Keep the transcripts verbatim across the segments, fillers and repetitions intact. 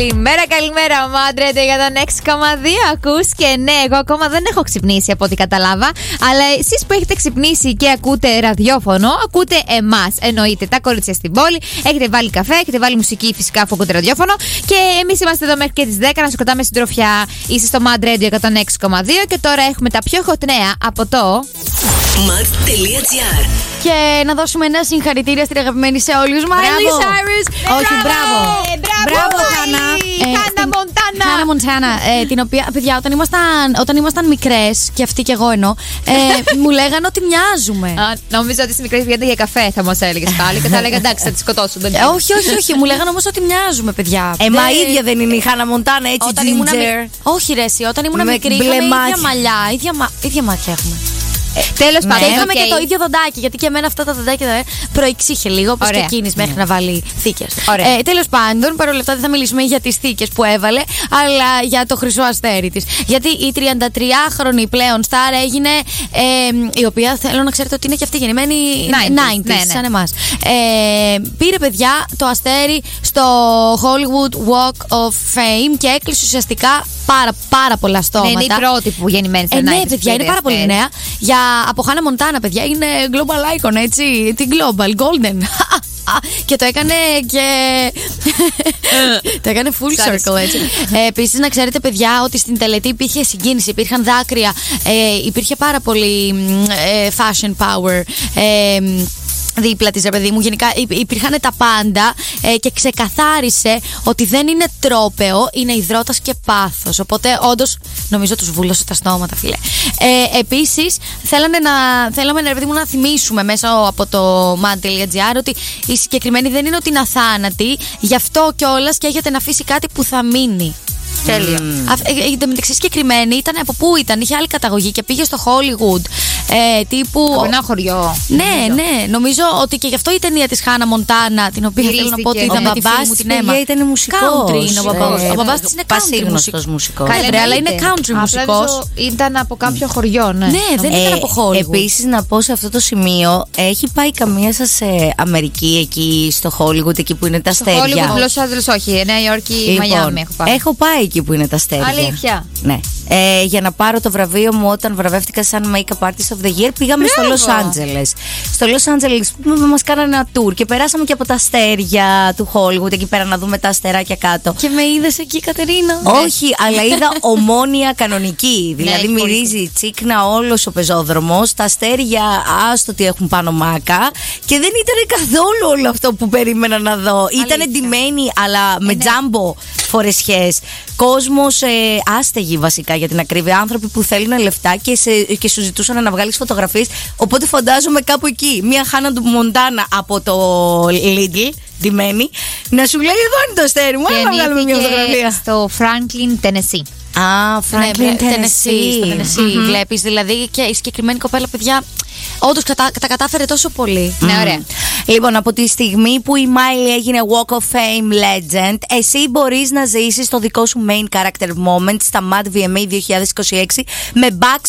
Καλημέρα, καλημέρα, Μάντρε, για τον έξι κόμμα δύο ακούς. Και ναι, εγώ ακόμα δεν έχω ξυπνήσει από ό,τι καταλάβα. Αλλά εσείς που έχετε ξυπνήσει και ακούτε ραδιόφωνο, ακούτε εμάς. Εννοείται τα κορίτσια στην πόλη. Έχετε βάλει καφέ, έχετε βάλει μουσική φυσικά αφού ακούτε ραδιόφωνο. Και εμείς είμαστε εδώ μέχρι και τις δέκα να σας κρατάμε συντροφιά. Είστε στο Mad Radio εκατόν έξι κόμμα δύο. Και τώρα έχουμε τα πιο hot νέα από το Mad.gr. Και να δώσουμε ένα συγχαρητήρια στην αγαπημένη σε όλους μας. Miley Cyrus. Όχι, μπράβο. Μπράβο, Χάνα. Χάνα Μοντάνα. Χάνα Μοντάνα, ε, την οποία, παιδιά, όταν ήμασταν, όταν ήμασταν μικρές, και αυτή και εγώ εννοώ, ε, μου λέγανε ότι μοιάζουμε. Α, νόμιζα ότι στις μικρές πηγαίνετε για καφέ, θα μας έλεγες πάλι. Και θα έλεγα εντάξει, θα τη σκοτώσουν. Ε, όχι, όχι, όχι. Μου λέγανε όμως ότι μοιάζουμε, παιδιά. Ε, μα ίδια δεν είναι η Χάνα Μοντάνα, έτσι, Όταν ginger. ήμουνα μι- Όχι, ρε, εσύ, όταν ήμουν Με μικρή, μπλε είχαμε ίδια μάτια. μαλλιά, ίδια, μα... ίδια μάτια έχουμε. Τέλος Και πάντων. είχαμε οκ. και το ίδιο δοντάκι, γιατί και εμένα αυτά τα δοντάκια ε, προεξήχε λίγο, όπως και Ωραία. εκείνης μέχρι να βάλει θήκες. Ωραία. Ε, τέλος πάντων, παρόλα αυτά δεν θα μιλήσουμε για τις θήκες που έβαλε, αλλά για το χρυσό αστέρι της. Γιατί η τριαντατριάχρονη πλέον στάρ έγινε, ε, η οποία θέλω να ξέρετε ότι είναι και αυτή γεννημένη ενενήντα, ναι, ναι. σαν εμάς. Ε, πήρε, παιδιά, το αστέρι στο Hollywood Walk of Fame και έκλεισε ουσιαστικά πάρα, πάρα πολλά στόματα. Ναι, είναι η πρώτη που γεννημένη στο Ε, ναι, ενενήντα παιδιά, είναι πάρα πολύ αστέρι. νέα. Για, από Χάνα Μοντάνα, παιδιά, είναι global icon, έτσι. Τι global, golden. Και το έκανε και. Το έκανε full circle, έτσι. Ε, Επίσης, να ξέρετε, παιδιά, ότι στην τελετή υπήρχε συγκίνηση, υπήρχαν δάκρυα, ε, υπήρχε πάρα πολύ ε, fashion power. Ε, δίπλα της, ρε παιδί μου. Γενικά υπήρχαν τα πάντα ε, και ξεκαθάρισε ότι δεν είναι τρόπεο, είναι υδρότας και πάθος. Οπότε, όντως, νομίζω τους βούλωσε τα στόματα, φίλε. Ε, επίσης, θέλανε να, θέλαμε, ρε παιδί μου, να θυμίσουμε μέσα από το mad.gr ότι η συγκεκριμένη δεν είναι ότι είναι αθάνατη, γι' αυτό κιόλας και έχετε να αφήσει κάτι που θα μείνει. Τέλεια. Mm. Εν τω μεταξύ, συγκεκριμένη ήταν από πού ήταν, είχε άλλη καταγωγή και πήγε στο Hollywood. Ε, τύπου. Από ένα χωριό. Ναι, νομίζω. ναι. Νομίζω ότι και γι' αυτό η ταινία της Χάνα Μοντάνα, την οποία θέλω να πω ότι είδαμε τη φίλη μου την Έμα. Ήταν μουσικός. Country είναι ο μπαμπάς. Ε, Ο μπαμπάς της είναι country πασίγνωστος μουσικός. μουσικός. Καλά, αλλά είναι country Απλά μουσικός. νομίζω ήταν από κάποιο χωριό, ναι. Ναι, δεν ήταν από Hollywood. Επίσης, να πω σε αυτό το σημείο, έχει πάει καμία σας σε Αμερική, εκεί στο Hollywood, εκεί που είναι τα Στο αστέρια? Hollywood, Los Angeles, όχι. Νέα Υόρκη, Λοιπόν, Μαϊάμι έχω πάει. έχω πάει εκεί που είναι τα αστέρια. Αλήθεια. Ναι. Ε, για να πάρω το βραβείο μου όταν βραβεύτηκα σαν Make-up Artist of the Year, πήγαμε Μπράβο. στο Los Angeles. Στο Los Angeles μας κάνανε ένα tour και περάσαμε και από τα αστέρια του Hollywood, εκεί πέρα να δούμε τα αστεράκια κάτω. Και με είδες εκεί, Κατερίνα? Όχι, αλλά είδα ομόνια κανονική. Δηλαδή Ναι, μυρίζει τσίκνα όλος ο πεζόδρομος. Τα αστέρια, άστο τι έχουν πάνω μάκα. Και δεν ήταν καθόλου όλο αυτό που περίμενα να δω. Ήταν εντυμένοι, αλλά με τζάμπο φορεσιές. Κόσμος ε, άστεγοι βασικά, για την ακρίβεια. Άνθρωποι που θέλουν λεφτά και, σε, και σου ζητούσαν να βγάλεις φωτογραφίες. Οπότε φαντάζομαι κάπου εκεί. Μία Χάνα του Μοντάνα από το Lidl, ντυμένη, να σου λέει: εδώ είναι το αστέρι μου. Έλα να βγάλουμε μια φωτογραφία. Στο Franklin, Tennessee. Α, Franklin, Tennessee. Tennessee. Βλέπεις, δηλαδή, και η συγκεκριμένη κοπέλα, παιδιά, όντως κατα, τα κατάφερε τόσο πολύ. Ναι, ωραία. Λοιπόν, από τη στιγμή που η Miley έγινε Walk of Fame Legend, εσύ μπορείς να ζήσεις το δικό σου main character moment στα Mad βι εμ έι είκοσι είκοσι έξι με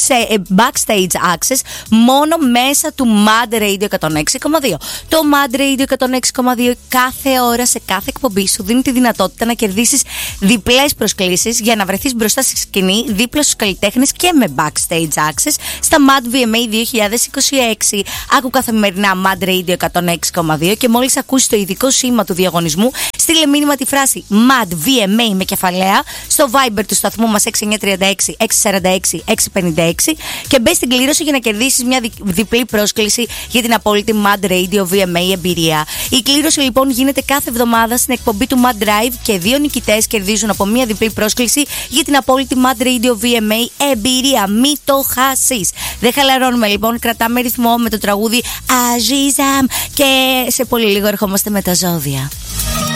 backstage access μόνο μέσα του Mad Radio εκατόν έξι κόμμα δύο. Το Mad Radio εκατόν έξι κόμμα δύο κάθε ώρα σε κάθε εκπομπή σου δίνει τη δυνατότητα να κερδίσεις διπλές προσκλήσεις για να βρεθείς μπροστά στη σκηνή δίπλα στους καλλιτέχνες και με backstage access στα Mad βι εμ έι είκοσι είκοσι έξι. Άκου καθημερινά Mad Radio εκατόν έξι κόμμα δύο και μόλις ακούσεις το ειδικό σήμα του διαγωνισμού, στείλε μήνυμα τη φράση Mad βι εμ έι με κεφαλαία στο Viber του σταθμού μας έξι εννιά τρία έξι έξι τέσσερα έξι έξι πέντε έξι και μπες στην κλήρωση για να κερδίσεις μια δι- διπλή πρόσκληση για την απόλυτη Mad Radio βι εμ έι εμπειρία. Η κλήρωση λοιπόν γίνεται κάθε εβδομάδα στην εκπομπή του Mad Drive και δύο νικητές κερδίζουν από μια διπλή πρόσκληση για την απόλυτη Mad Radio βι εμ έι εμπειρία. Μη το χάσεις. Δεν χαλαρώνουμε λοιπόν, κρατάμε ρυθμό με το τραγούδι Αζίζαμ και σε πολύ λίγο ερχόμαστε με τα ζώδια.